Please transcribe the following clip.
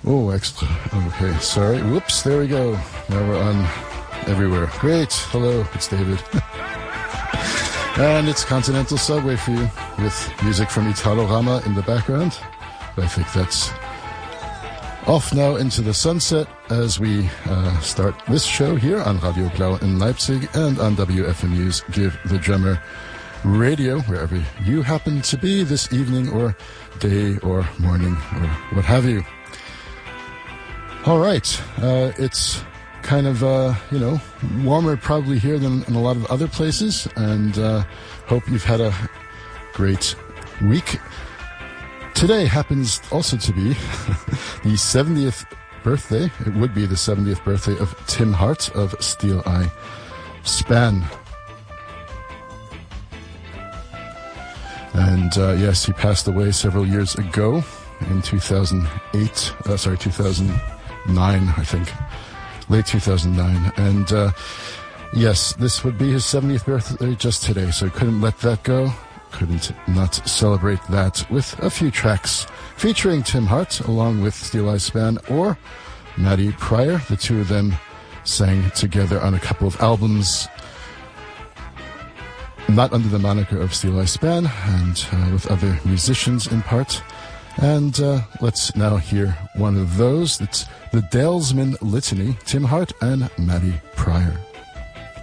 Oh, extra. Okay, sorry. Whoops, there we go. Now we're on everywhere. Great. Hello, it's David. And it's Continental Subway for you with music from Italorama in the background. I think that's off now into the sunset as we start this show here on Radio Blau in Leipzig and on WFMU's Give the Drummer Radio, wherever you happen to be this evening or day or morning or what have you. All right, it's kind of, warmer probably here than in a lot of other places, and hope you've had a great week. Today happens also to be the 70th birthday. It would be the 70th birthday of Tim Hart of Steel Eye Span. And yes, he passed away several years ago in 2009, I think. Late 2009. And yes, this would be his 70th birthday just today, so couldn't let that go. Couldn't not celebrate that with a few tracks featuring Tim Hart along with Steel Eye Span or Maddie Pryor. The two of them sang together on a couple of albums, not under the moniker of Steel Eye Span, and with other musicians in part. And let's now hear one of those. It's the Dalesman Litany, Tim Hart and Maddie Pryor.